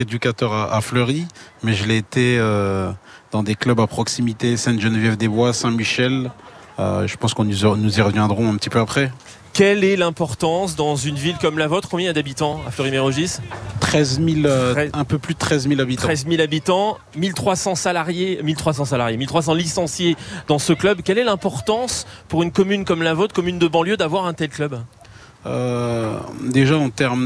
éducateur à Fleury, mais je l'ai été dans des clubs à proximité, Sainte-Geneviève-des-Bois, Saint-Michel. Je pense qu'on nous y reviendrons un petit peu après. Quelle est l'importance dans une ville comme la vôtre? Combien il y a d'habitants à Fleury-Mérogis? 13 000, un peu plus de 13 000 habitants. 13 000 habitants, 1300 licenciés dans ce club. Quelle est l'importance pour une commune comme la vôtre, commune de banlieue, d'avoir un tel club? Déjà en termes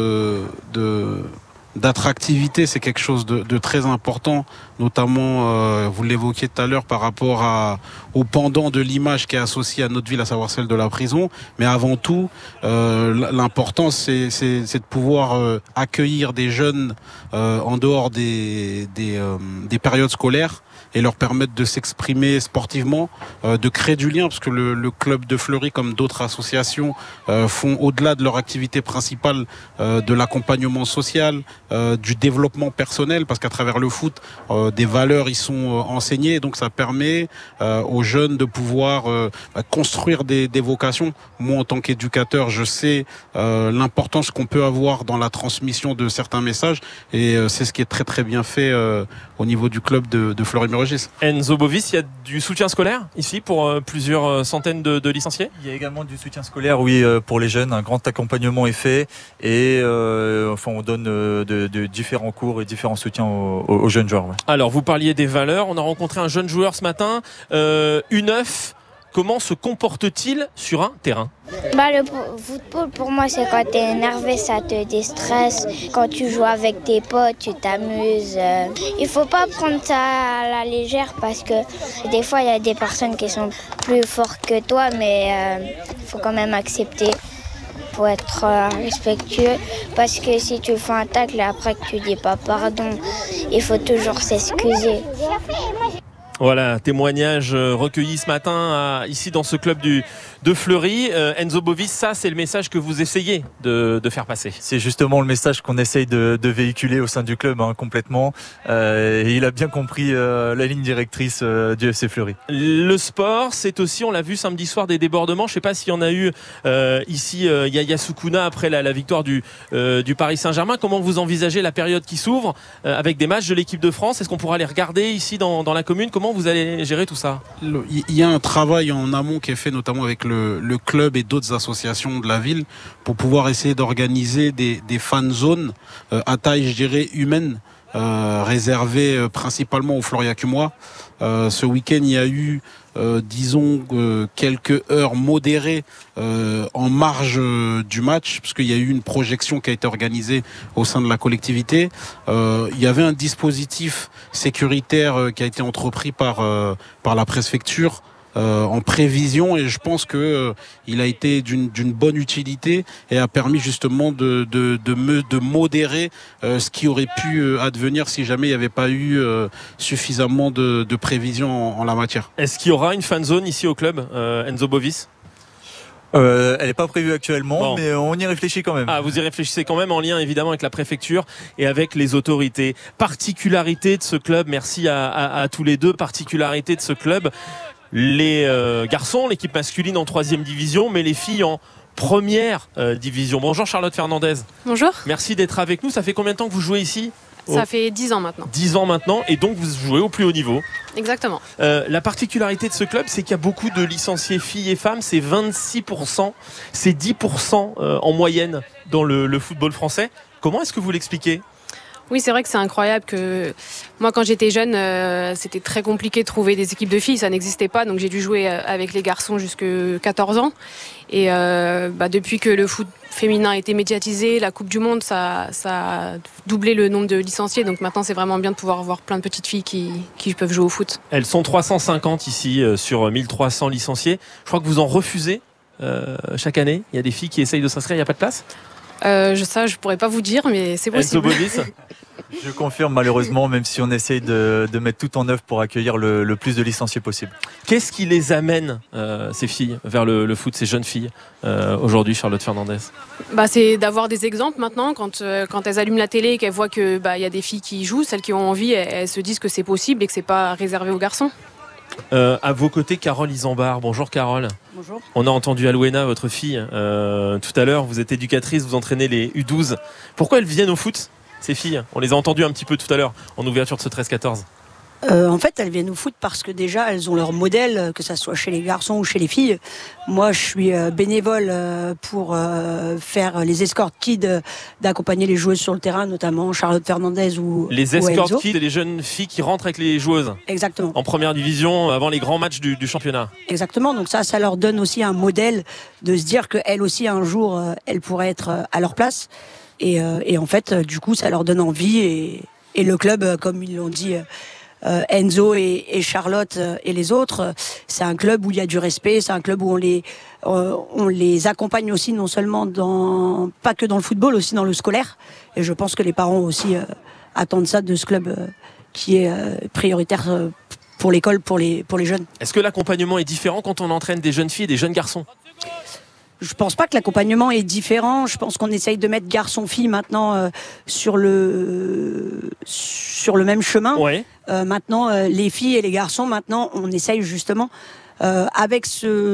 d'attractivité, c'est quelque chose de très important, notamment, vous l'évoquiez tout à l'heure, par rapport au pendant de l'image qui est associée à notre ville, à savoir celle de la prison. Mais avant tout, l'important, c'est de pouvoir accueillir des jeunes en dehors des périodes scolaires et leur permettre de s'exprimer sportivement, de créer du lien, parce que le club de Fleury, comme d'autres associations, font au-delà de leur activité principale de l'accompagnement social, du développement personnel, parce qu'à travers le foot, des valeurs y sont enseignées, donc ça permet aux jeunes de pouvoir construire des vocations. Moi, en tant qu'éducateur, je sais l'importance qu'on peut avoir dans la transmission de certains messages, et c'est ce qui est très très bien fait au niveau du club de Fleury-Mérogis. Enzo Bovis, il y a du soutien scolaire ici pour plusieurs centaines de licenciés? Il y a également du soutien scolaire, oui, pour les jeunes. Un grand accompagnement est fait et on donne de différents cours et différents soutiens aux jeunes joueurs. Ouais. Alors, vous parliez des valeurs. On a rencontré un jeune joueur ce matin, U9. Comment se comporte-t-il sur un terrain? Le football, pour moi, c'est quand tu es énervé, ça te déstresse. Quand tu joues avec tes potes, tu t'amuses. Il faut pas prendre ça à la légère parce que des fois, il y a des personnes qui sont plus fortes que toi, mais il faut quand même accepter. Faut être respectueux parce que si tu fais un tacle et après que tu dis pas pardon, il faut toujours s'excuser. Voilà, témoignage recueilli ce matin ici dans ce club de Fleury. Enzo Bovis, ça c'est le message que vous essayez de faire passer. C'est justement le message qu'on essaye de véhiculer au sein du club complètement. Et il a bien compris la ligne directrice du FC Fleury. Le sport, c'est aussi, on l'a vu samedi soir, des débordements. Je ne sais pas s'il y en a eu ici, Yaya Soukouna, après la victoire du Paris Saint-Germain. Comment vous envisagez la période qui s'ouvre avec des matchs de l'équipe de France? Est-ce qu'on pourra les regarder ici dans la commune? Comment vous allez gérer tout ça? Il y a un travail en amont qui est fait notamment avec le club et d'autres associations de la ville pour pouvoir essayer d'organiser des fan zones à taille, je dirais, humaine, réservées principalement aux Floriacumois. Ce week-end, il y a eu quelques heures modérées en marge du match, parce qu'il y a eu une projection qui a été organisée au sein de la collectivité. Il y avait un dispositif sécuritaire qui a été entrepris par la préfecture en prévision, et je pense que il a été d'une bonne utilité et a permis justement de modérer ce qui aurait pu advenir si jamais il n'y avait pas eu suffisamment de prévisions en la matière. Est-ce qu'il y aura une fan zone ici au club, Enzo Bovis? Elle n'est pas prévue actuellement, mais on y réfléchit quand même. Ah, vous y réfléchissez quand même, en lien évidemment avec la préfecture et avec les autorités. Particularité de ce club, merci à tous les deux, particularité de ce club, les garçons, l'équipe masculine en 3e division, mais les filles en première division. Bonjour Charlotte Fernandez. Bonjour. Merci d'être avec nous. Ça fait combien de temps que vous jouez ici? Ça fait 10 ans maintenant. 10 ans maintenant, et donc vous jouez au plus haut niveau. Exactement. La particularité de ce club, c'est qu'il y a beaucoup de licenciés filles et femmes. C'est 26%, c'est 10% en moyenne dans le football français. Comment est-ce que vous l'expliquez? Oui, c'est vrai que c'est incroyable que moi, quand j'étais jeune, c'était très compliqué de trouver des équipes de filles, ça n'existait pas, donc j'ai dû jouer avec les garçons jusqu'à 14 ans. Et depuis que le foot féminin a été médiatisé, la Coupe du Monde, ça a doublé le nombre de licenciés, donc maintenant c'est vraiment bien de pouvoir voir plein de petites filles qui peuvent jouer au foot. Elles sont 350 ici sur 1300 licenciés. Je crois que vous en refusez chaque année. Il y a des filles qui essayent de s'inscrire, il n'y a pas de place? Ça, je pourrais pas vous dire, mais c'est possible. Je confirme, malheureusement, même si on essaye de mettre tout en œuvre pour accueillir le plus de licenciés possible. Qu'est-ce qui les amène, ces filles, vers le foot, ces jeunes filles, aujourd'hui, Charlotte Fernandez? C'est d'avoir des exemples maintenant, quand elles allument la télé et qu'elles voient qu'il y a des filles qui jouent, celles qui ont envie, elles se disent que c'est possible et que c'est pas réservé aux garçons. À vos côtés, Carole Isambard. Bonjour Carole. Bonjour. On a entendu Alouena, votre fille, tout à l'heure. Vous êtes éducatrice, vous entraînez les U12. Pourquoi elles viennent au foot? ces filles? On les a entendues un petit peu tout à l'heure en ouverture de ce 13-14. En fait, elles viennent au foot parce que déjà, elles ont leur modèle, que ça soit chez les garçons ou chez les filles. Moi, je suis bénévole pour faire les escort kids, d'accompagner les joueuses sur le terrain, notamment Charlotte Fernandez ou les escort kids, les jeunes filles qui rentrent avec les joueuses. Exactement. En première division, avant les grands matchs du championnat. Exactement. Donc ça leur donne aussi un modèle de se dire qu'elles aussi, un jour, elles pourraient être à leur place. Et en fait, du coup, ça leur donne envie. Et le club, comme ils l'ont dit... Enzo et Charlotte et les autres, c'est un club où il y a du respect, c'est un club où on les accompagne aussi, non seulement pas que dans le football, aussi dans le scolaire. Et je pense que les parents aussi attendent ça de ce club qui est prioritaire pour l'école, pour les jeunes. Est-ce que l'accompagnement est différent quand on entraîne des jeunes filles et des jeunes garçons ? Je pense pas que l'accompagnement est différent. Je pense qu'on essaye de mettre garçon-fille maintenant sur le même chemin. Ouais. Maintenant, les filles et les garçons, maintenant, on essaye justement avec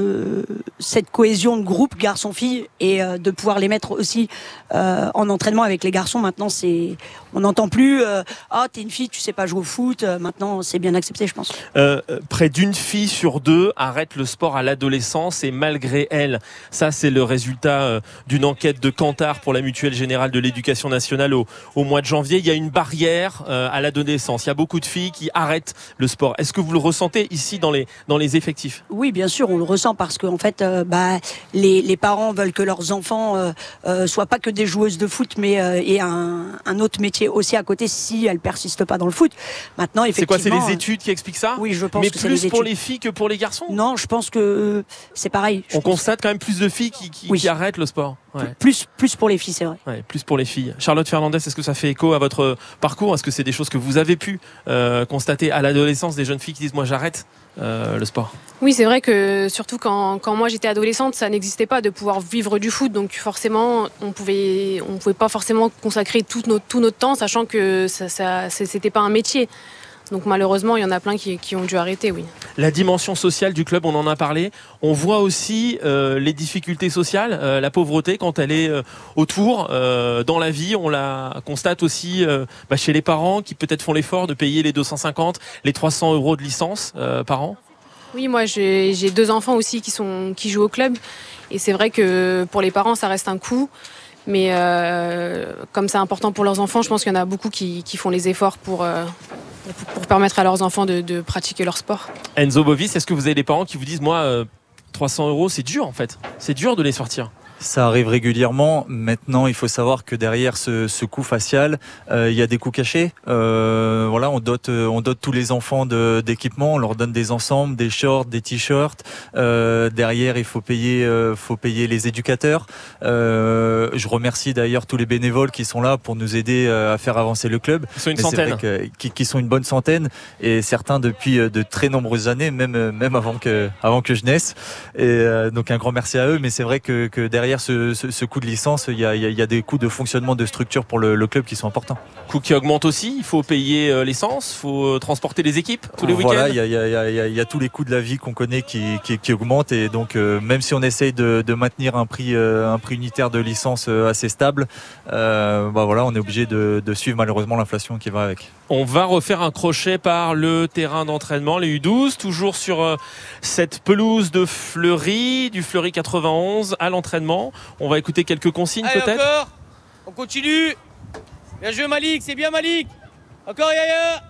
cette cohésion de groupe garçon-fille et de pouvoir les mettre aussi en entraînement avec les garçons. Maintenant, on n'entend plus t'es une fille, tu sais pas jouer au foot. Maintenant, c'est bien accepté, je pense. Près d'une fille sur deux arrête le sport à l'adolescence et malgré elle. Ça, c'est le résultat d'une enquête de Kantar pour la Mutuelle Générale de l'Éducation Nationale au mois de janvier. Il y a une barrière à l'adolescence. Il y a beaucoup de filles qui arrêtent le sport. Est-ce que vous le ressentez ici dans les effectifs ? Oui, bien sûr, on le ressent parce qu'en fait, les parents veulent que leurs enfants soient pas que des joueuses de foot, mais aient un autre métier aussi à côté si elles persistent pas dans le foot. Maintenant, effectivement. C'est quoi, c'est les études qui expliquent ça ? Oui, je pense mais que c'est les études. Mais plus pour les filles que pour les garçons ? Non, je pense que c'est pareil. On constate quand même plus de filles qui arrêtent le sport. Ouais. Plus pour les filles, c'est vrai. Ouais, plus pour les filles. Charlotte Fernandez, est-ce que ça fait écho à votre parcours ? Est-ce que c'est des choses que vous avez pu constater à l'adolescence, des jeunes filles qui disent moi j'arrête le sport ? Oui, c'est vrai que surtout quand moi j'étais adolescente, ça n'existait pas de pouvoir vivre du foot, donc forcément on pouvait pas forcément consacrer tout notre temps, sachant que c'était pas un métier. Donc malheureusement, il y en a plein qui ont dû arrêter, oui. La dimension sociale du club, on en a parlé. On voit aussi les difficultés sociales, la pauvreté quand elle est autour, dans la vie. On la constate aussi chez les parents qui peut-être font l'effort de payer les 250, les 300 € de licence par an. Oui, moi j'ai 2 enfants aussi qui jouent au club. Et c'est vrai que pour les parents, ça reste un coût. Mais comme c'est important pour leurs enfants, je pense qu'il y en a beaucoup qui font les efforts pour permettre à leurs enfants de pratiquer leur sport. Enzo Bovis, est-ce que vous avez des parents qui vous disent moi 300 € c'est dur en fait, c'est dur de les sortir? Ça arrive régulièrement. Maintenant, il faut savoir que derrière ce coût facial, il y a des coûts cachés. On dote tous les enfants d'équipements. On leur donne des ensembles, des shorts, des t-shirts. Derrière, il faut payer les éducateurs. Je remercie d'ailleurs tous les bénévoles qui sont là pour nous aider à faire avancer le club. Ils sont une centaine. Qui sont une bonne centaine et certains depuis de très nombreuses années, même avant que je naisse. Et donc un grand merci à eux. Mais c'est vrai que derrière ce coût de licence, il y a des coûts de fonctionnement de structure pour le club qui sont importants. Coût qui augmente aussi, il faut payer l'essence, il faut transporter les équipes tous les week-ends. Voilà, il y a tous les coûts de la vie qu'on connaît qui augmentent et donc même si on essaye de maintenir un prix unitaire de licence assez stable, on est obligé de suivre malheureusement l'inflation qui va avec. On va refaire un crochet par le terrain d'entraînement, les U12, toujours sur cette pelouse de Fleury, du Fleury 91 à l'entraînement. On va écouter quelques consignes. Allez, peut-être. Encore, on continue. Bien joué Malik, c'est bien Malik. Encore Yaya.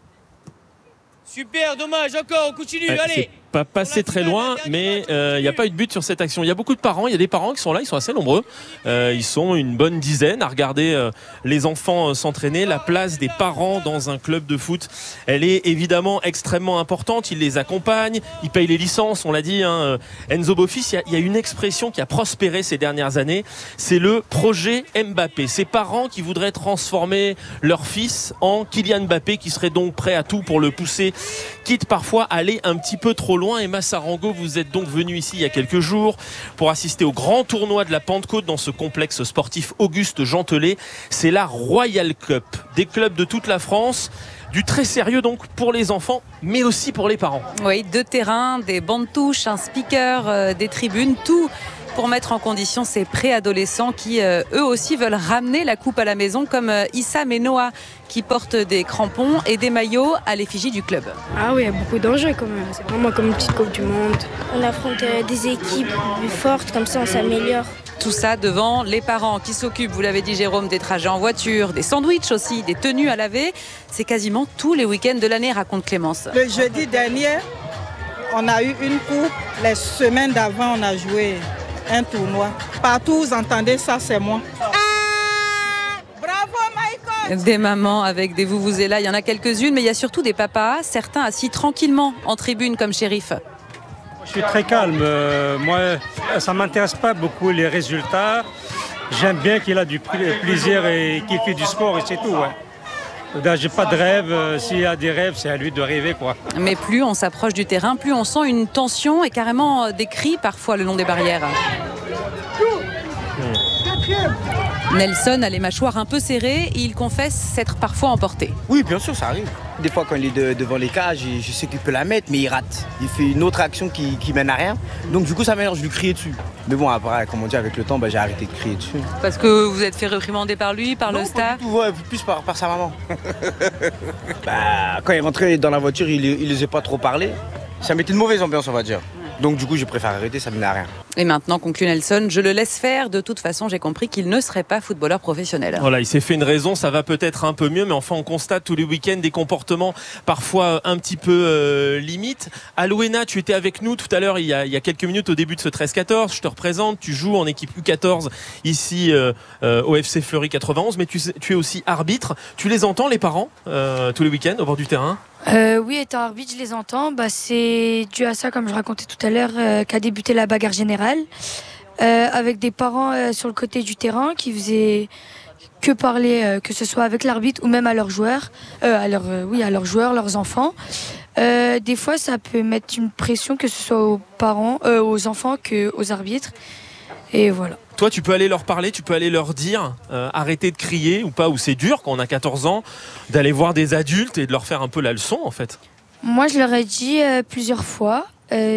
Super, dommage, encore, on continue, allez. Pas passé très loin, mais il n'y a pas eu de but sur cette action. Il y a beaucoup de parents, il y a des parents qui sont là, ils sont assez nombreux. Ils sont une bonne dizaine à regarder les enfants s'entraîner. La place des parents dans un club de foot, elle est évidemment extrêmement importante. Ils les accompagnent, ils payent les licences, on l'a dit. Enzo Bovis, il y a une expression qui a prospéré ces dernières années, c'est le projet Mbappé. Ces parents qui voudraient transformer leur fils en Kylian Mbappé, qui serait donc prêt à tout pour le pousser, quitte parfois à aller un petit peu trop loin. Emma Sarango, vous êtes donc venu ici il y a quelques jours pour assister au grand tournoi de la Pentecôte dans ce complexe sportif Auguste Gentelet. C'est la Royal Cup, des clubs de toute la France. Du très sérieux donc pour les enfants, mais aussi pour les parents. Oui, 2 terrains, des bancs de touche, un speaker, des tribunes, tout pour mettre en condition ces préadolescents qui, eux aussi, veulent ramener la coupe à la maison, comme Issam et Noah, qui portent des crampons et des maillots à l'effigie du club. Ah oui, il y a beaucoup d'enjeux quand même. C'est vraiment comme une petite Coupe du Monde. On affronte des équipes plus fortes, comme ça on s'améliore. Tout ça devant les parents qui s'occupent, vous l'avez dit Jérôme, des trajets en voiture, des sandwichs aussi, des tenues à laver. C'est quasiment tous les week-ends de l'année, raconte Clémence. Le jeudi dernier, on a eu une coupe. Les semaines d'avant, on a joué un tournoi. Partout où vous entendez ça, c'est moi. Bravo Michael! Des mamans avec des vuvuzelas, il y en a quelques-unes, mais il y a surtout des papas, certains assis tranquillement en tribune comme Chérif. Je suis très calme. Moi, ça ne m'intéresse pas beaucoup les résultats. J'aime bien qu'il a du plaisir et qu'il fait du sport et c'est tout. Ouais. J'ai pas de rêve. S'il y a des rêves, c'est à lui de rêver, quoi. Mais plus on s'approche du terrain, plus on sent une tension et carrément des cris parfois le long des barrières. Nelson a les mâchoires un peu serrées et il confesse s'être parfois emporté. Oui, bien sûr, ça arrive. Des fois, quand il est devant les cages, je sais qu'il peut la mettre, mais il rate. Il fait une autre action qui mène à rien. Donc, du coup, ça m'énerve, je lui crie dessus. Mais bon, après, comme on dit, avec le temps, j'ai arrêté de crier dessus. Parce que vous êtes fait réprimander par lui, par le staff? Ouais, plus par sa maman. Quand il est rentré dans la voiture, il n'osait pas trop parler. Ça mettait une mauvaise ambiance, on va dire. Donc du coup, je préfère arrêter, ça ne mène à rien. Et maintenant, conclut Nelson, je le laisse faire. De toute façon, j'ai compris qu'il ne serait pas footballeur professionnel. Voilà, il s'est fait une raison, ça va peut-être un peu mieux, mais enfin, on constate tous les week-ends des comportements parfois un petit peu limites. Alouena, tu étais avec nous tout à l'heure, il y a quelques minutes au début de ce 13-14. Je te représente, tu joues en équipe U14 ici au FC Fleury 91, mais tu es aussi arbitre. Tu les entends, les parents, tous les week-ends au bord du terrain? Oui, étant arbitre, je les entends. C'est dû à ça, comme je racontais tout à l'heure, qu'a débuté la bagarre générale. Avec des parents sur le côté du terrain qui faisaient que parler, que ce soit avec l'arbitre ou même à leurs joueurs, à leurs joueurs, leurs enfants. Des fois, ça peut mettre une pression, que ce soit aux parents, aux enfants qu'aux arbitres. Et voilà. Toi, tu peux aller leur parler, tu peux aller leur dire arrêtez de crier ou pas, ou c'est dur quand on a 14 ans d'aller voir des adultes et de leur faire un peu la leçon en fait. Moi, je leur ai dit plusieurs fois,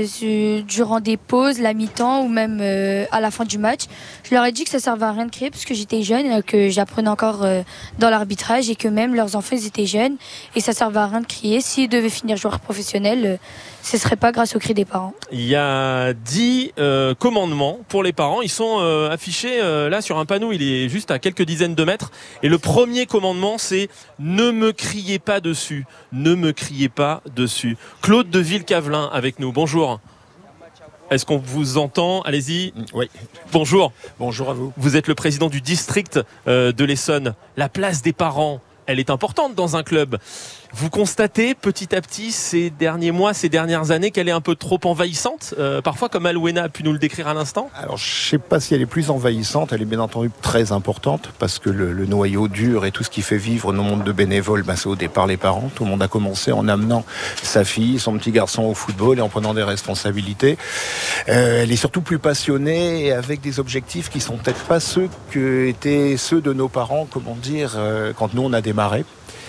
durant des pauses, la mi-temps ou même à la fin du match. Je leur ai dit que ça ne servait à rien de crier parce que j'étais jeune, que j'apprenais encore dans l'arbitrage et que même leurs enfants ils étaient jeunes et ça ne servait à rien de crier. S'ils devaient finir joueur professionnel, ce ne serait pas grâce au cri des parents. Il y a 10 commandements pour les parents. Ils sont affichés là sur un panneau, il est juste à quelques dizaines de mètres. Et le premier commandement, c'est « Ne me criez pas dessus ». Ne me criez pas dessus. Claude de Villecavelin avec nous. Bonjour. Est-ce qu'on vous entend? Allez-y. Oui. Bonjour. Bonjour à vous. Vous êtes le président du district de l'Essonne. La place des parents, elle est importante dans un club. Vous constatez petit à petit ces derniers mois, ces dernières années qu'elle est un peu trop envahissante, parfois comme Alouena a pu nous le décrire à l'instant? Alors je ne sais pas si elle est plus envahissante, elle est bien entendu très importante parce que le noyau dur et tout ce qui fait vivre nos mondes de bénévoles, c'est au départ les parents. Tout le monde a commencé en amenant sa fille, son petit garçon au football et en prenant des responsabilités. Elle est surtout plus passionnée et avec des objectifs qui sont peut-être pas ceux que étaient ceux de nos parents, quand nous on a démarré.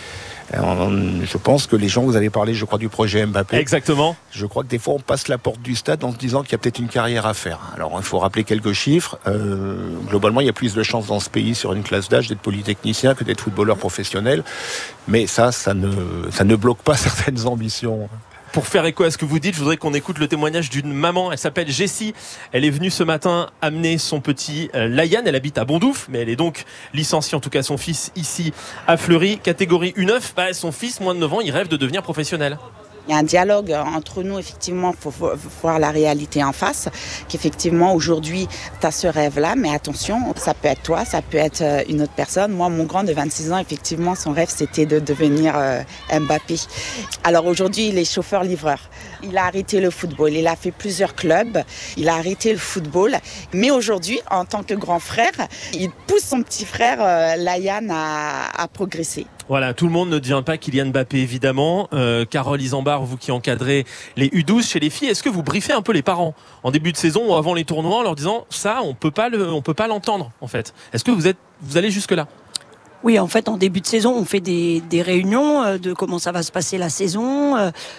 Je pense que les gens, vous avez parlé, je crois, du projet Mbappé. Exactement. Je crois que des fois, on passe la porte du stade en se disant qu'il y a peut-être une carrière à faire. Alors, il faut rappeler quelques chiffres. Globalement, il y a plus de chances dans ce pays, sur une classe d'âge, d'être polytechnicien que d'être footballeur professionnel. Mais ça ne bloque pas certaines ambitions. Pour faire écho à ce que vous dites, je voudrais qu'on écoute le témoignage d'une maman. Elle s'appelle Jessie. Elle est venue ce matin amener son petit Layan. Elle habite à Bondouf, mais elle est donc licenciée, en tout cas son fils, ici à Fleury. Catégorie U9, son fils, moins de 9 ans, il rêve de devenir professionnel. Il y a un dialogue entre nous, effectivement, il faut voir la réalité en face, qu'effectivement, aujourd'hui, tu as ce rêve-là, mais attention, ça peut être toi, ça peut être une autre personne. Moi, mon grand de 26 ans, effectivement, son rêve, c'était de devenir Mbappé. Alors aujourd'hui, il est chauffeur-livreur. Il a arrêté le football, il a fait plusieurs clubs, il a arrêté le football, mais aujourd'hui, en tant que grand frère, il pousse son petit frère, Layan, à progresser. Voilà, tout le monde ne devient pas Kylian Mbappé, évidemment. Carole Isambard, vous qui encadrez les U12 chez les filles, est-ce que vous briefez un peu les parents en début de saison ou avant les tournois en leur disant ça, on peut pas l'entendre en fait? Est-ce que vous allez jusque là? Oui, en fait, en début de saison, on fait des réunions de comment ça va se passer la saison,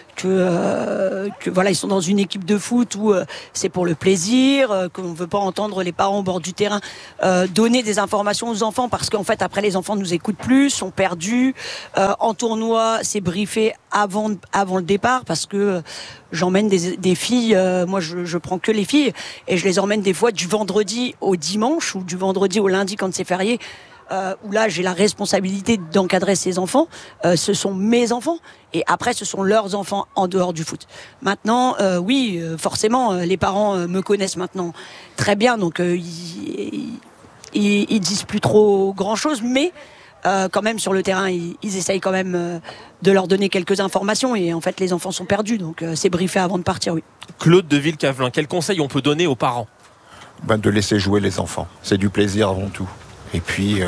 que voilà, ils sont dans une équipe de foot où c'est pour le plaisir, qu'on ne veut pas entendre les parents au bord du terrain donner des informations aux enfants parce qu'en fait, après, les enfants nous écoutent plus, sont perdus. En tournoi, c'est briefé avant le départ parce que j'emmène des filles, moi je prends que les filles et je les emmène des fois du vendredi au dimanche ou du vendredi au lundi quand c'est férié. Où là j'ai la responsabilité d'encadrer ces enfants, ce sont mes enfants et après ce sont leurs enfants en dehors du foot. Maintenant, oui, forcément, les parents me connaissent maintenant très bien, donc ils disent plus trop grand chose, mais quand même sur le terrain, ils essayent quand même de leur donner quelques informations et en fait les enfants sont perdus, donc c'est briefé avant de partir, oui. Claude de Villecavelin, quel conseil on peut donner aux parents ? De laisser jouer les enfants, c'est du plaisir avant tout. Et puis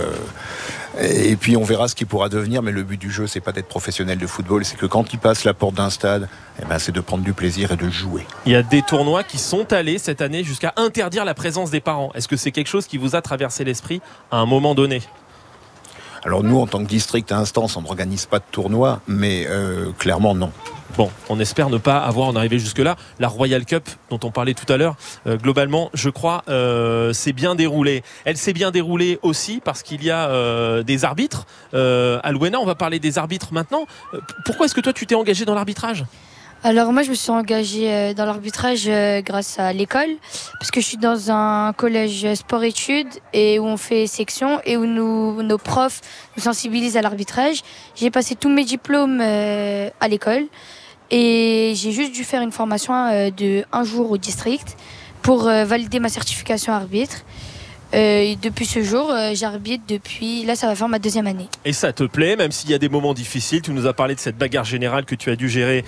on verra ce qu'il pourra devenir, mais le but du jeu, c'est pas d'être professionnel de football, c'est que quand il passe la porte d'un stade, c'est de prendre du plaisir et de jouer. Il y a des tournois qui sont allés cette année jusqu'à interdire la présence des parents. Est-ce que c'est quelque chose qui vous a traversé l'esprit à un moment donné ? Alors nous, en tant que district à instance, on n'organise pas de tournoi, mais clairement non. Bon, on espère ne pas avoir en arrivé jusque-là. La Royal Cup, dont on parlait tout à l'heure, globalement, je crois, s'est bien déroulée. Elle s'est bien déroulée aussi parce qu'il y a des arbitres. À l'Ouena, on va parler des arbitres maintenant. Pourquoi est-ce que toi, tu t'es engagé dans l'arbitrage ? Alors moi je me suis engagée dans l'arbitrage grâce à l'école parce que je suis dans un collège sport-études et où on fait section et où nos profs nous sensibilisent à l'arbitrage. J'ai passé tous mes diplômes à l'école et j'ai juste dû faire une formation de 1 jour au district pour valider ma certification arbitre. Et depuis ce jour, j'arbitre depuis... Là, ça va faire ma 2e année. Et ça te plaît, même s'il y a des moments difficiles. Tu nous as parlé de cette bagarre générale que tu as dû gérer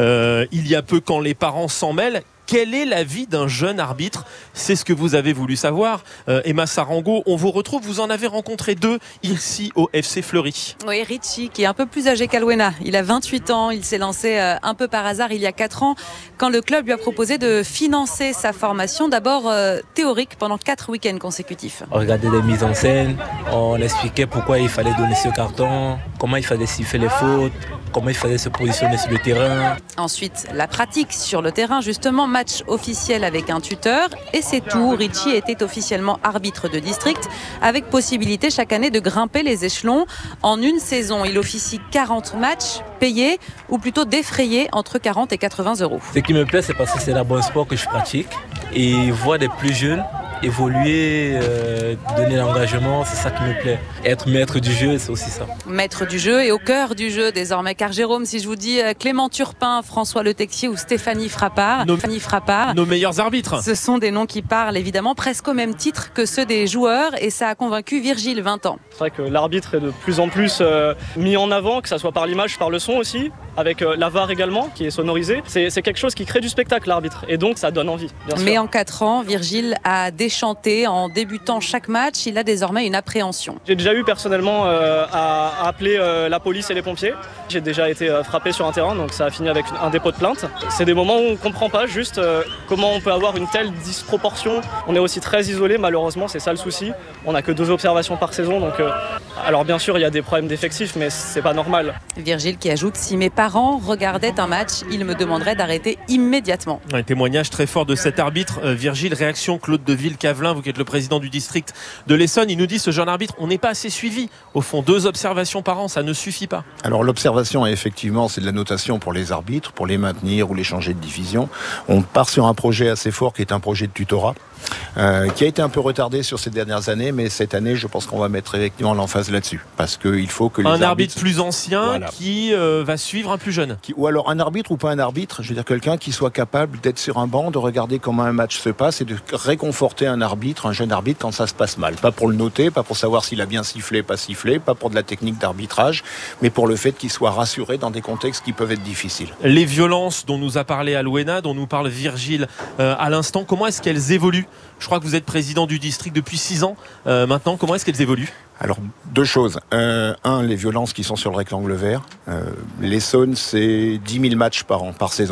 il y a peu quand les parents s'en mêlent. Quelle est la vie d'un jeune arbitre ? C'est ce que vous avez voulu savoir. Emma Sarango, on vous retrouve. Vous en avez rencontré 2 ici au FC Fleury. Oui, Richie, qui est un peu plus âgé qu'Alwena. Il a 28 ans. Il s'est lancé un peu par hasard il y a 4 ans quand le club lui a proposé de financer sa formation, d'abord théorique, pendant 4 week-ends consécutifs. On regardait des mises en scène. On expliquait pourquoi il fallait donner ce carton, comment il fallait siffler les fautes, comment il fallait se positionner sur le terrain. Ensuite, la pratique sur le terrain, justement, match officiel avec un tuteur. Et c'est tout. Richie était officiellement arbitre de district, avec possibilité chaque année de grimper les échelons. En une saison, il officie 40 matchs payés, ou plutôt défrayés, entre 40 et 80 euros. Ce qui me plaît, c'est parce que c'est la bonne sport que je pratique. Et voir des plus jeunes évoluer, donner l'engagement, c'est ça qui me plaît. Être maître du jeu, c'est aussi ça. Maître du jeu et au cœur du jeu désormais. Car Jérôme, si je vous dis Clément Turpin, François Le Texier ou Stéphanie Frappard, nos meilleurs arbitres. Ce sont des noms qui parlent évidemment presque au même titre que ceux des joueurs et ça a convaincu Virgile, 20 ans. C'est vrai que l'arbitre est de plus en plus mis en avant, que ça soit par l'image, par le son aussi, avec la VAR également qui est sonorisée. C'est quelque chose qui crée du spectacle, l'arbitre, et donc ça donne envie, bien sûr. Mais en 4 ans, Virgile a déchanté en débutant chaque match. Il a désormais une appréhension. J'ai déjà eu personnellement à appeler la police et les pompiers. J'ai déjà été frappé sur un terrain, donc ça a fini avec un dépôt de plainte. C'est des moments où on ne comprend pas juste comment on peut avoir une telle disproportion. On est aussi très isolé, malheureusement, c'est ça le souci. On n'a que 2 observations par saison, donc alors bien sûr il y a des problèmes d'effectifs, mais c'est pas normal. Virgile qui ajoute: si mes parents regardaient un match, ils me demanderaient d'arrêter immédiatement. Un témoignage très fort de cet arbitre. Virgile, réaction Claude de Villecavelin, vous qui êtes le président du district de l'Essonne. Il nous dit, ce jeune arbitre, on n'est pas assez suivi. Au fond, 2 observations par an, ça ne suffit pas. Alors l'observation, effectivement, c'est de la notation pour les arbitres, pour les maintenir ou les changer de division. On part sur un projet assez fort qui est un projet de tutorat. Qui a été un peu retardé sur ces dernières années, mais cette année, je pense qu'on va mettre effectivement l'emphase là-dessus, parce qu'il faut que les arbitre plus ancien, voilà, qui va suivre un plus jeune, ou alors un arbitre ou pas un arbitre, je veux dire quelqu'un qui soit capable d'être sur un banc, de regarder comment un match se passe et de réconforter un arbitre, un jeune arbitre, quand ça se passe mal. Pas pour le noter, pas pour savoir s'il a bien sifflé, pas sifflé, pas pour de la technique d'arbitrage, mais pour le fait qu'il soit rassuré dans des contextes qui peuvent être difficiles. Les violences dont nous a parlé Alwena, dont nous parle Virgile à l'instant, comment est-ce qu'elles évoluent ? Je crois que vous êtes président du district depuis 6 ans maintenant. Comment est-ce qu'elles évoluent ? Alors, 2 choses. Les violences qui sont sur le rectangle vert. L'Essonne, c'est 10 000 matchs par an, par saison.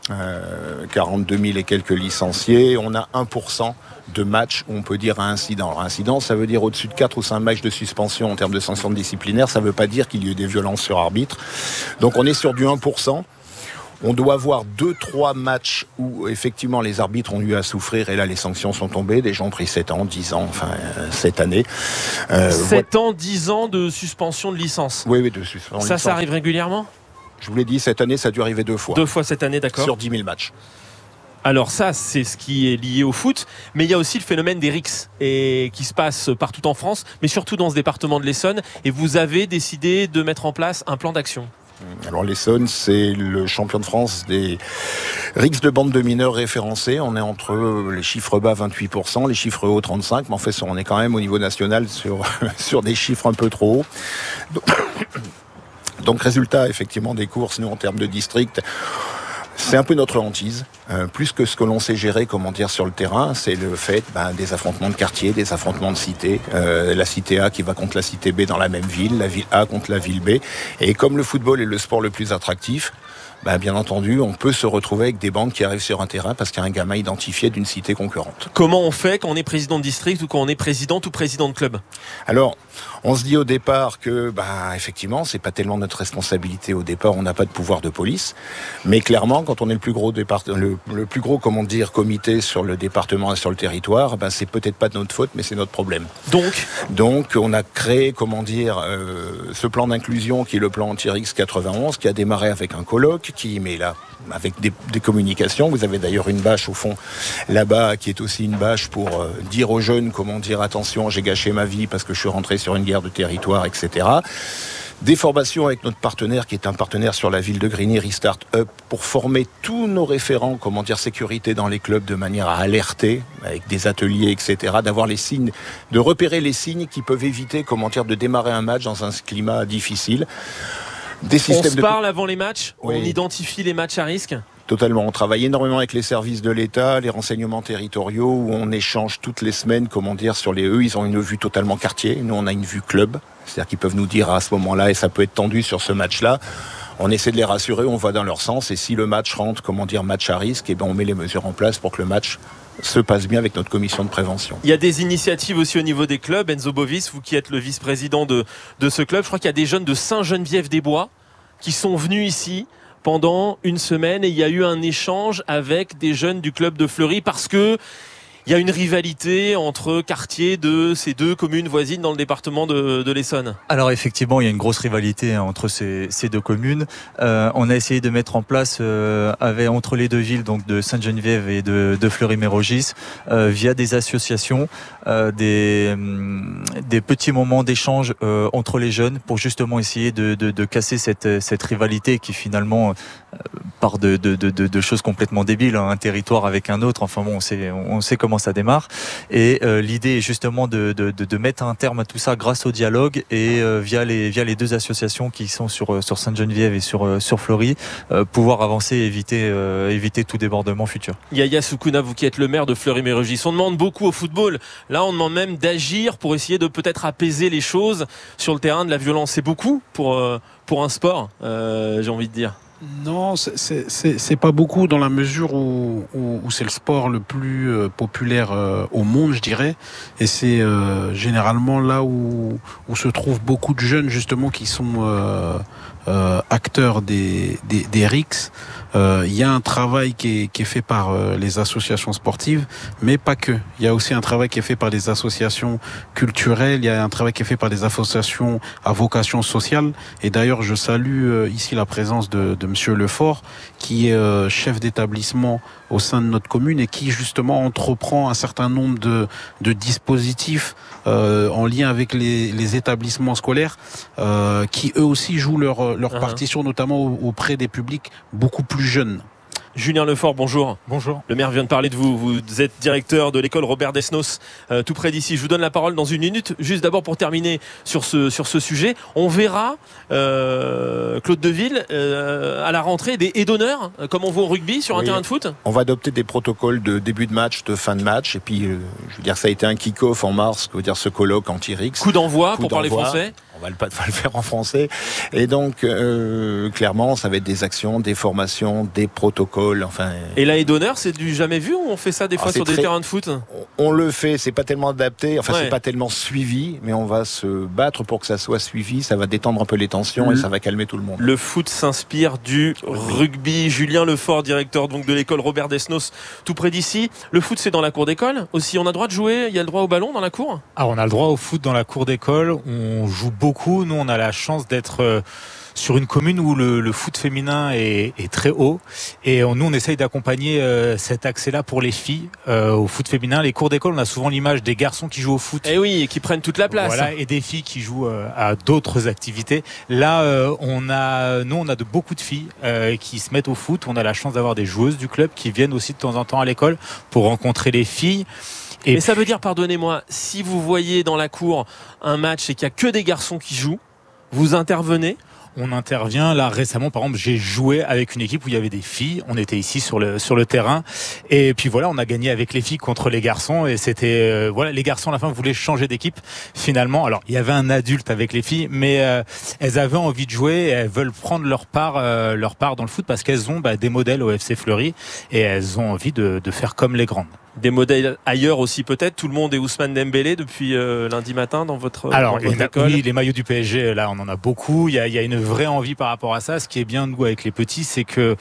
42 000 et quelques licenciés. On a 1% de matchs où on peut dire un incident. Alors, incident, ça veut dire au-dessus de 4 ou 5 matchs de suspension en termes de sanctions disciplinaires. Ça ne veut pas dire qu'il y ait eu des violences sur arbitre. Donc on est sur du 1%. On doit avoir 2-3 matchs où effectivement les arbitres ont eu à souffrir et là les sanctions sont tombées. Des gens ont pris 7 ans, 10 ans, cette année. 7 ans, 10 ans de suspension de licence. Oui, de suspension. Ça arrive régulièrement ? Je vous l'ai dit, cette année, ça a dû arriver 2 fois. 2 fois cette année, d'accord. Sur 10 000 matchs. Alors ça, c'est ce qui est lié au foot, mais il y a aussi le phénomène des rixes et qui se passe partout en France, mais surtout dans ce département de l'Essonne. Et vous avez décidé de mettre en place un plan d'action. Alors l'Essonne, c'est le champion de France des rixes de bande de mineurs référencés. On est entre les chiffres bas 28%, les chiffres hauts 35%, mais en fait on est quand même au niveau national sur des chiffres un peu trop hauts. Donc résultat effectivement des courses, nous en termes de district, c'est un peu notre hantise, plus que ce que l'on sait gérer, sur le terrain, c'est le fait des affrontements de quartier, des affrontements de cité, la cité A qui va contre la cité B dans la même ville, la ville A contre la ville B, et comme le football est le sport le plus attractif, bien entendu, on peut se retrouver avec des bandes qui arrivent sur un terrain parce qu'il y a un gamin identifié d'une cité concurrente. Comment on fait quand on est président de district ou quand on est présidente ou président de club ? Alors, on se dit au départ que, effectivement, c'est pas tellement notre responsabilité au départ, on n'a pas de pouvoir de police. Mais clairement, quand on est le plus gros comité sur le département et sur le territoire, c'est peut-être pas de notre faute, mais c'est notre problème. Donc, on a créé, ce plan d'inclusion qui est le plan anti-RIX 91, qui a démarré avec un colloque, avec des communications. Vous avez d'ailleurs une bâche au fond là-bas qui est aussi une bâche pour dire aux jeunes attention, j'ai gâché ma vie parce que je suis rentré sur une guerre de territoire, etc. Des formations avec notre partenaire qui est un partenaire sur la ville de Grigny, Restart Up, pour former tous nos référents, sécurité dans les clubs de manière à alerter avec des ateliers, etc. D'avoir les signes, de repérer les signes qui peuvent éviter, de démarrer un match dans un climat difficile. On se parle avant les matchs, oui. On identifie les matchs à risque. Totalement. On travaille énormément avec les services de l'État, les renseignements territoriaux, où on échange toutes les semaines, sur les eux, ils ont une vue totalement quartier. Nous, on a une vue club. C'est-à-dire qu'ils peuvent nous dire à ce moment-là, et ça peut être tendu sur ce match-là. On essaie de les rassurer, on va dans leur sens. Et si le match rentre, match à risque, on met les mesures en place pour que le match se passe bien avec notre commission de prévention. Il y a des initiatives aussi au niveau des clubs. Enzo Bovis, vous qui êtes le vice-président de ce club, je crois qu'il y a des jeunes de Saint-Geneviève-des-Bois qui sont venus ici pendant une semaine et il y a eu un échange avec des jeunes du club de Fleury parce que il y a une rivalité entre quartiers de ces 2 communes voisines dans le département de l'Essonne. Alors effectivement, il y a une grosse rivalité entre ces 2 communes. On a essayé de mettre en place entre les 2 villes, donc de Sainte-Geneviève et de Fleury-Mérogis, via des associations, des petits moments d'échange entre les jeunes pour justement essayer de casser cette rivalité qui finalement part de choses complètement débiles, un territoire avec un autre. Enfin bon, on sait comment ça démarre. Et l'idée est justement de mettre un terme à tout ça grâce au dialogue et via les 2 associations qui sont sur Sainte-Geneviève et sur Fleury, pouvoir avancer et éviter tout débordement futur. Yaya Soukouna, vous qui êtes le maire de Fleury-Mérogis, on demande beaucoup au football. Là, on demande même d'agir pour essayer de peut-être apaiser les choses sur le terrain de la violence. C'est beaucoup pour un sport, j'ai envie de dire. Non, c'est pas beaucoup dans la mesure où c'est le sport le plus populaire au monde, je dirais. Et c'est généralement là où se trouvent beaucoup de jeunes justement qui sont acteurs des RIX. Il y a un travail qui est fait par les associations sportives, mais pas que. Il y a aussi un travail qui est fait par les associations culturelles, il y a un travail qui est fait par des associations à vocation sociale. Et d'ailleurs, je salue ici la présence de Monsieur Lefort, qui est chef d'établissement au sein de notre commune et qui justement entreprend un certain nombre de dispositifs en lien avec les établissements scolaires qui eux aussi jouent leur partition, notamment auprès des publics beaucoup plus jeunes. Julien Lefort, bonjour. Bonjour. Le maire vient de parler de vous. Vous êtes directeur de l'école Robert Desnos, tout près d'ici. Je vous donne la parole dans une minute. Juste d'abord pour terminer sur ce sujet, on verra Claude Deville à la rentrée des haies d'honneur, comme on voit au rugby sur un terrain de foot. On va adopter des protocoles de début de match, de fin de match. Et puis, ça a été un kick-off en mars, ce colloque anti-RIX. Coup d'envoi pour parler français. va le faire en français. Et donc, clairement, ça va être des actions, des formations, des protocoles. Enfin. Et la haie d'honneur, c'est du jamais vu ou on fait ça des fois sur des terrains de foot? On le fait, c'est pas tellement adapté, Ouais. c'est pas tellement suivi, mais on va se battre pour que ça soit suivi. Ça va détendre un peu les tensions et ça va calmer tout le monde. Le foot s'inspire du rugby. Julien Lefort, directeur donc de l'école Robert Desnos, tout près d'ici. Le foot, c'est dans la cour d'école aussi. On a le droit de jouer. Il y a le droit au ballon dans la cour. Alors on a le droit au foot dans la cour d'école. On joue beaucoup. Nous, on a la chance d'être sur une commune où le foot féminin est très haut. Et nous, on essaye d'accompagner cet accès-là pour les filles au foot féminin. Les cours d'école, on a souvent l'image des garçons qui jouent au foot. Et oui, et qui prennent toute la place. Voilà, et des filles qui jouent à d'autres activités. Là, on a beaucoup de filles qui se mettent au foot. On a la chance d'avoir des joueuses du club qui viennent aussi de temps en temps à l'école pour rencontrer les filles. Mais ça veut dire, pardonnez-moi, si vous voyez dans la cour un match et qu'il n'y a que des garçons qui jouent, vous intervenez? On intervient. Là, récemment, par exemple, j'ai joué avec une équipe où il y avait des filles. On était ici sur le terrain. Et puis voilà, on a gagné avec les filles contre les garçons. Et c'était, les garçons, à la fin, voulaient changer d'équipe. Finalement, alors, il y avait un adulte avec les filles, mais elles avaient envie de jouer et elles veulent prendre leur part dans le foot parce qu'elles ont des modèles au FC Fleury et elles ont envie de faire comme les grandes. Des modèles ailleurs aussi peut-être. Tout le monde est Ousmane Dembélé depuis lundi matin dans votre école. Oui, les maillots du PSG, là, on en a beaucoup. Il y a une vraie envie par rapport à ça. Ce qui est bien, nous, avec les petits, c'est que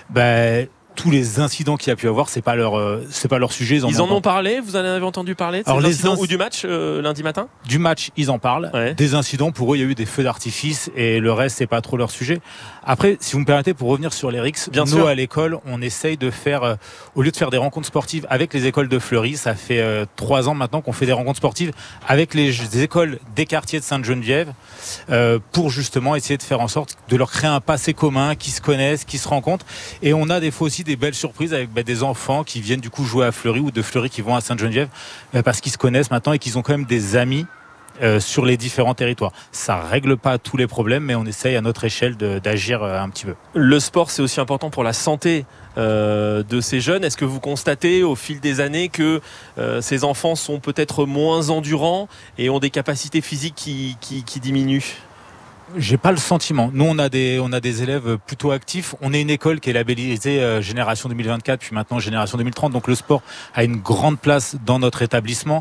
tous les incidents qu'il y a pu avoir, c'est pas leur sujet. Ils en ont parlé. Vous en avez entendu parler de ces incidents ou du match lundi matin? Du match, ils en parlent. Ouais. Des incidents, pour eux, il y a eu des feux d'artifice et le reste, c'est pas trop leur sujet. Après, si vous me permettez, pour revenir sur les RICS, nous à l'école, on essaye de faire, au lieu de faire des rencontres sportives avec les écoles de Fleury, ça fait 3 ans maintenant qu'on fait des rencontres sportives avec les écoles des quartiers de Sainte-Geneviève, pour justement essayer de faire en sorte de leur créer un passé commun, qui se connaissent, qui se rencontrent. Et on a des fois aussi des belles surprises avec des enfants qui viennent du coup jouer à Fleury ou de Fleury qui vont à Sainte-Geneviève parce qu'ils se connaissent maintenant et qu'ils ont quand même des amis sur les différents territoires. Ça règle pas tous les problèmes, mais on essaye à notre échelle d'agir un petit peu. Le sport, c'est aussi important pour la santé de ces jeunes. Est-ce que vous constatez au fil des années que ces enfants sont peut-être moins endurants et ont des capacités physiques qui diminuent? J'ai pas le sentiment. Nous, on a des élèves plutôt actifs. On est une école qui est labellisée Génération 2024, puis maintenant Génération 2030. Donc le sport a une grande place dans notre établissement,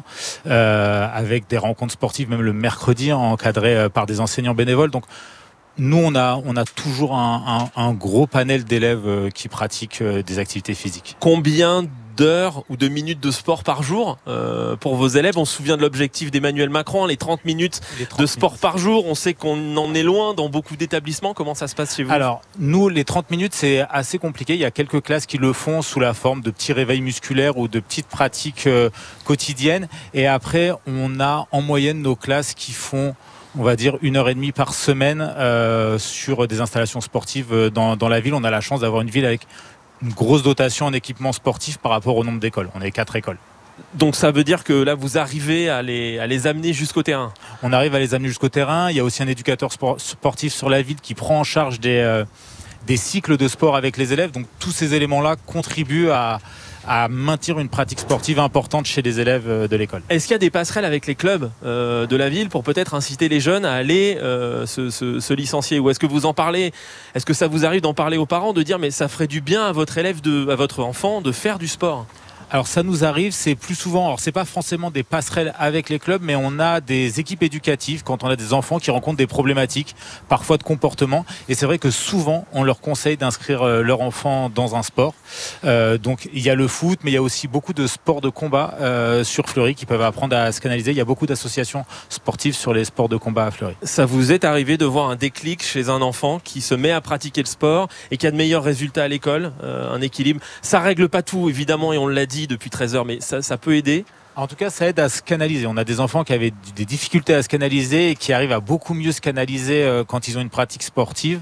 avec des rencontres sportives, même le mercredi, encadrées par des enseignants bénévoles. Donc nous, on a toujours un gros panel d'élèves qui pratiquent des activités physiques. Combien d'heures ou de minutes de sport par jour pour vos élèves? On se souvient de l'objectif d'Emmanuel Macron, les 30 minutes de sport par jour. On sait qu'on en est loin dans beaucoup d'établissements. Comment ça se passe chez vous? Alors, nous, les 30 minutes, c'est assez compliqué. Il y a quelques classes qui le font sous la forme de petits réveils musculaires ou de petites pratiques quotidiennes. Et après, on a en moyenne nos classes qui font, on va dire, 1h30 par semaine sur des installations sportives dans la ville. On a la chance d'avoir une ville avec une grosse dotation en équipement sportif par rapport au nombre d'écoles. On est 4 écoles. Donc ça veut dire que là, vous arrivez à les amener jusqu'au terrain? On arrive à les amener jusqu'au terrain. Il y a aussi un éducateur sportif sur la ville qui prend en charge des cycles de sport avec les élèves. Donc tous ces éléments-là contribuent à maintenir une pratique sportive importante chez les élèves de l'école. Est-ce qu'il y a des passerelles avec les clubs de la ville pour peut-être inciter les jeunes à aller se licencier? Ou est-ce que vous en parlez? Est-ce que ça vous arrive d'en parler aux parents, de dire mais ça ferait du bien à votre élève, à votre enfant de faire du sport? Alors ça nous arrive, c'est plus souvent, alors c'est pas forcément des passerelles avec les clubs, mais on a des équipes éducatives quand on a des enfants qui rencontrent des problématiques, parfois de comportement, et c'est vrai que souvent on leur conseille d'inscrire leur enfant dans un sport. Donc il y a le foot, mais il y a aussi beaucoup de sports de combat sur Fleury qui peuvent apprendre à se canaliser. Il y a beaucoup d'associations sportives sur les sports de combat à Fleury. Ça vous est arrivé de voir un déclic chez un enfant qui se met à pratiquer le sport et qui a de meilleurs résultats à l'école, un équilibre? Ça règle pas tout évidemment, et on l'a dit depuis 13 heures, mais ça peut aider? En tout cas, ça aide à se canaliser. On a des enfants qui avaient des difficultés à se canaliser et qui arrivent à beaucoup mieux se canaliser quand ils ont une pratique sportive.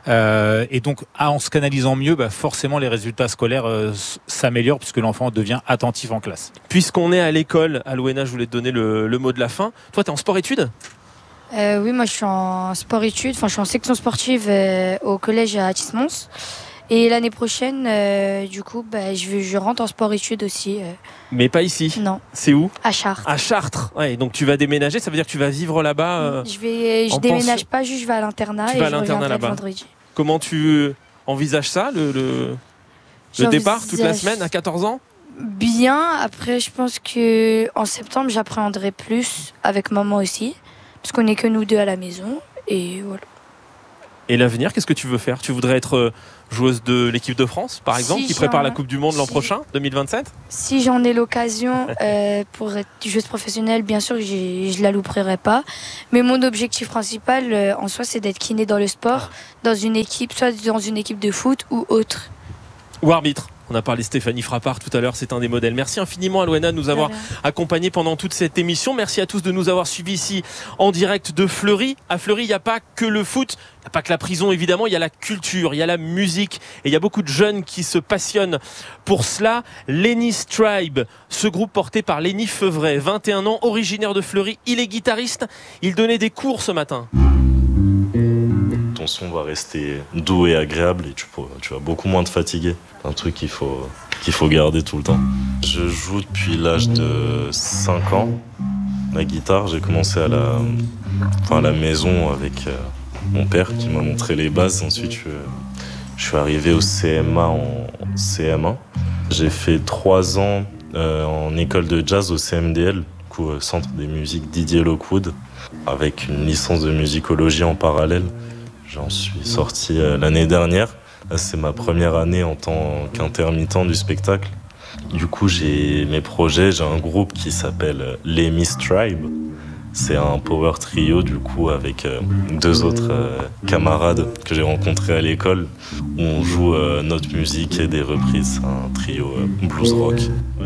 Et donc, en se canalisant mieux, forcément, les résultats scolaires s'améliorent puisque l'enfant devient attentif en classe. Puisqu'on est à l'école, à l'ONA, je voulais te donner le mot de la fin. Toi, tu es en sport-études? Oui, moi, je suis en sport-études. Enfin, je suis en section sportive au collège à Athis-Mons. Et l'année prochaine, du coup, je rentre en sport-études aussi. Mais pas ici. Non. C'est où ? À Chartres. À Chartres. Ouais, donc tu vas déménager, ça veut dire que tu vas vivre là-bas Je déménage pas, juste je vais à l'internat et je reviendrai le vendredi. Comment tu envisages ça, le départ toute la semaine à 14 ans ? Bien. Après, je pense qu'en septembre, j'appréhenderai plus avec maman aussi, parce qu'on n'est que nous deux à la maison. Et voilà. Et l'avenir, qu'est-ce que tu veux faire ? Tu voudrais être joueuse de l'équipe de France, par exemple, qui prépare la Coupe du Monde l'an prochain, 2027 ? Si j'en ai l'occasion pour être joueuse professionnelle, bien sûr, je la louperai pas. Mais mon objectif principal, en soi, c'est d'être kiné dans le sport, dans une équipe, soit dans une équipe de foot ou autre. Ou arbitre. On a parlé Stéphanie Frappart tout à l'heure, c'est un des modèles. Merci infiniment à Loana de nous avoir accompagnés pendant toute cette émission. Merci à tous de nous avoir suivis ici en direct de Fleury. À Fleury, il n'y a pas que le foot, il n'y a pas que la prison évidemment, il y a la culture, il y a la musique et il y a beaucoup de jeunes qui se passionnent pour cela. Lenny's Tribe, ce groupe porté par Lenny Feuvret, 21 ans, originaire de Fleury, il est guitariste, il donnait des cours ce matin. Ton son va rester doux et agréable et tu vas beaucoup moins te fatiguer. C'est un truc qu'il faut garder tout le temps. Je joue depuis l'âge de 5 ans. La guitare, j'ai commencé à la maison avec mon père qui m'a montré les bases. Ensuite, je suis arrivé au CMA en CM1. J'ai fait 3 ans en école de jazz au CMDL, Centre des musiques Didier Lockwood, avec une licence de musicologie en parallèle. J'en suis sorti l'année dernière. Là, c'est ma première année en tant qu'intermittent du spectacle. Du coup, j'ai mes projets. J'ai un groupe qui s'appelle Lenny's Tribe. C'est un power trio, du coup, avec 2 autres camarades que j'ai rencontrés à l'école, où on joue notre musique et des reprises. C'est un trio blues rock.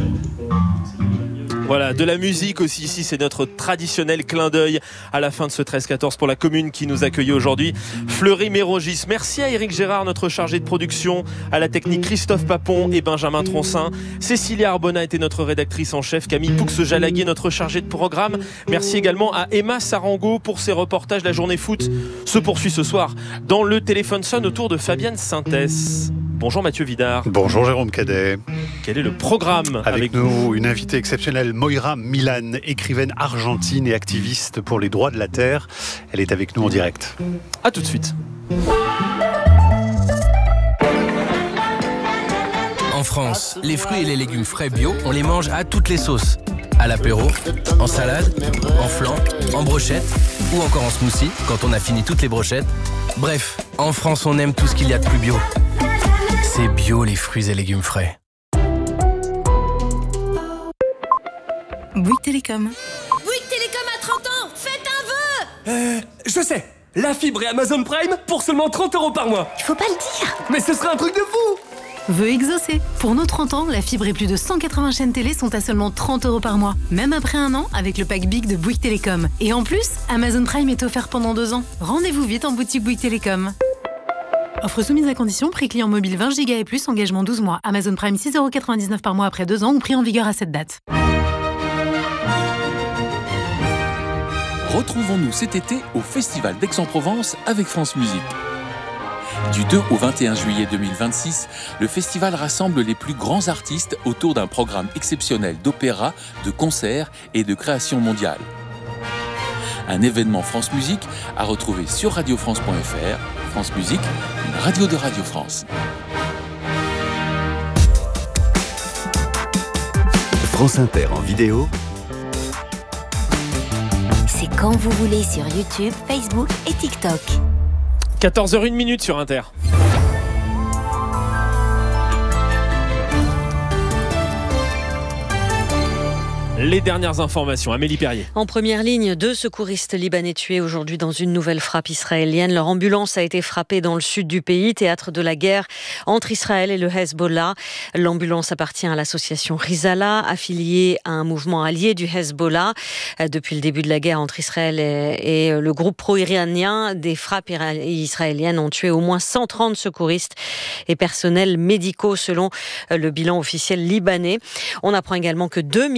Voilà, de la musique aussi ici, c'est notre traditionnel clin d'œil à la fin de ce 13-14 pour la commune qui nous accueille aujourd'hui, Fleury-Mérogis. Merci à Éric Gérard, notre chargé de production, à la technique Christophe Papon et Benjamin Troncin. Cécilia Arbona était notre rédactrice en chef, Camille Poux-Jalaguier, notre chargé de programme. Merci également à Emma Sarango pour ses reportages. La journée foot se poursuit ce soir dans le téléphone sonne autour de Fabienne Synthès. Bonjour Mathieu Vidard. Bonjour Jérôme Cadet. Quel est le programme avec nous? Une invitée exceptionnelle, Moira Milan, écrivaine argentine et activiste pour les droits de la terre. Elle est avec nous en direct. A tout de suite. En France, les fruits et les légumes frais bio, on les mange à toutes les sauces. À l'apéro, en salade, en flan, en brochette ou encore en smoothie quand on a fini toutes les brochettes. Bref, en France, on aime tout ce qu'il y a de plus bio. C'est bio les fruits et légumes frais. Bouygues Télécom. Bouygues Télécom a 30 ans. Faites un vœu. Je sais. La fibre et Amazon Prime pour seulement 30 € par mois. Il faut pas le dire. Mais ce serait un truc de fou. Vœu exaucé. Pour nos 30 ans, la fibre et plus de 180 chaînes télé sont à seulement 30 € par mois. Même après 1 an, avec le pack Big de Bouygues Télécom. Et en plus, Amazon Prime est offert pendant 2 ans. Rendez-vous vite en boutique Bouygues Télécom. Offre soumise à condition, prix client mobile 20 Go et plus, engagement 12 mois. Amazon Prime 6,99 € par mois après 2 ans ou prix en vigueur à cette date. Retrouvons-nous cet été au Festival d'Aix-en-Provence avec France Musique. Du 2 au 21 juillet 2026, le festival rassemble les plus grands artistes autour d'un programme exceptionnel d'opéra, de concerts et de création mondiale. Un événement France Musique à retrouver sur radiofrance.fr. France Musique, une radio de Radio France. France Inter en vidéo. C'est quand vous voulez sur YouTube, Facebook et TikTok. 14h01 sur Inter. Les dernières informations, Amélie Perrier. En première ligne, 2 secouristes libanais tués aujourd'hui dans une nouvelle frappe israélienne. Leur ambulance a été frappée dans le sud du pays, théâtre de la guerre entre Israël et le Hezbollah. L'ambulance appartient à l'association Rizala, affiliée à un mouvement allié du Hezbollah. Depuis le début de la guerre entre Israël et le groupe pro-iranien, des frappes israéliennes ont tué au moins 130 secouristes et personnels médicaux selon le bilan officiel libanais. On apprend également que 2 militaires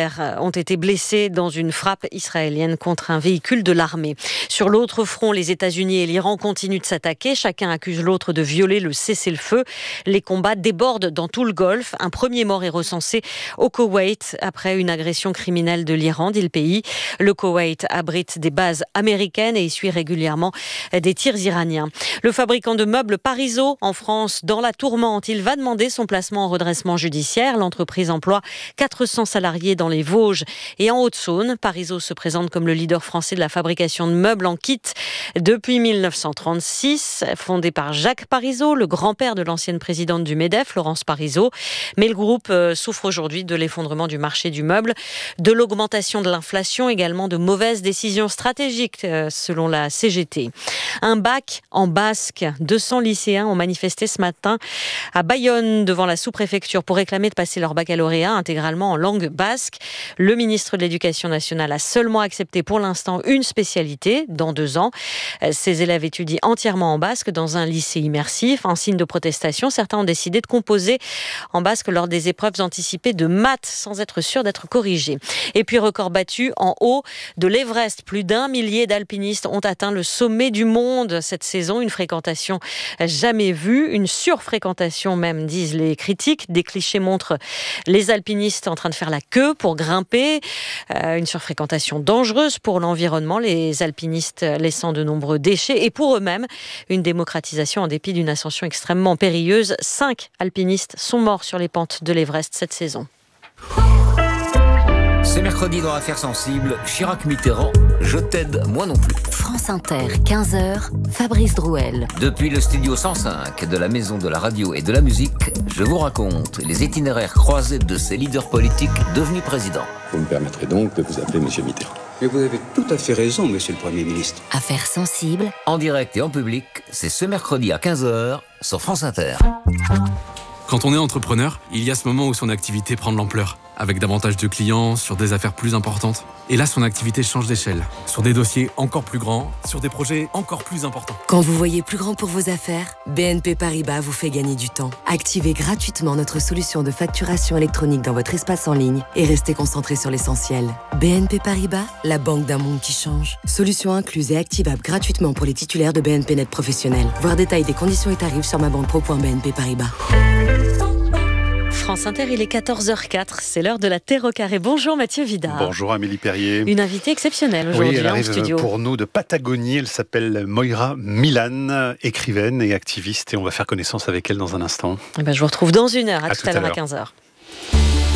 militaires ont été blessés dans une frappe israélienne contre un véhicule de l'armée. Sur l'autre front, les États-Unis et l'Iran continuent de s'attaquer. Chacun accuse l'autre de violer le cessez-le-feu. Les combats débordent dans tout le Golfe. Un premier mort est recensé au Koweït après une agression criminelle de l'Iran, dit le pays. Le Koweït abrite des bases américaines et essuie régulièrement des tirs iraniens. Le fabricant de meubles Parisot en France, dans la tourmente, il va demander son placement en redressement judiciaire. L'entreprise emploie 400 salariés dans les Vosges et en Haute-Saône. Parisot se présente comme le leader français de la fabrication de meubles en kit depuis 1936, fondé par Jacques Parisot, le grand-père de l'ancienne présidente du MEDEF, Laurence Parisot. Mais le groupe souffre aujourd'hui de l'effondrement du marché du meuble, de l'augmentation de l'inflation, également de mauvaises décisions stratégiques selon la CGT. Un bac en basque. 200 lycéens ont manifesté ce matin à Bayonne devant la sous-préfecture pour réclamer de passer leur baccalauréat intégralement en langue basque. Le ministre de l'Éducation nationale a seulement accepté pour l'instant une spécialité dans 2 ans. Ces élèves étudient entièrement en basque dans un lycée immersif. En signe de protestation, certains ont décidé de composer en basque lors des épreuves anticipées de maths sans être sûrs d'être corrigés. Et puis record battu en haut de l'Everest. Plus d'1 millier d'alpinistes ont atteint le sommet du monde cette saison. Une fréquentation jamais vue, une surfréquentation même, disent les critiques. Des clichés montrent les alpinistes en train de faire la queue pour grimper. Une surfréquentation dangereuse pour l'environnement, les alpinistes laissant de nombreux déchets. Et pour eux-mêmes, une démocratisation en dépit d'une ascension extrêmement périlleuse. 5 alpinistes sont morts sur les pentes de l'Everest cette saison. C'est mercredi dans Affaires sensibles, Chirac-Mitterrand, je t'aide, moi non plus. France Inter, 15h, Fabrice Drouel. Depuis le studio 105 de la Maison de la Radio et de la Musique, je vous raconte les itinéraires croisés de ces leaders politiques devenus présidents. Vous me permettrez donc de vous appeler Monsieur Mitterrand. Mais vous avez tout à fait raison, Monsieur le Premier ministre. Affaires sensibles. En direct et en public, c'est ce mercredi à 15h sur France Inter. Quand on est entrepreneur, il y a ce moment où son activité prend de l'ampleur, avec davantage de clients, sur des affaires plus importantes. Et là, son activité change d'échelle, sur des dossiers encore plus grands, sur des projets encore plus importants. Quand vous voyez plus grand pour vos affaires, BNP Paribas vous fait gagner du temps. Activez gratuitement notre solution de facturation électronique dans votre espace en ligne et restez concentré sur l'essentiel. BNP Paribas, la banque d'un monde qui change. Solution incluse et activable gratuitement pour les titulaires de BNP Net professionnels. Voir détail des conditions et tarifs sur mabanquepro.bnp Paribas. France Inter, il est 14h04, c'est l'heure de la Terre au carré. Bonjour Mathieu Vidard. Bonjour Amélie Perrier. Une invitée exceptionnelle aujourd'hui elle arrive en studio. Pour nous de Patagonie, elle s'appelle Moira Milan, écrivaine et activiste, et on va faire connaissance avec elle dans un instant. Je vous retrouve dans 1 heure, à tout à l'heure à 15h.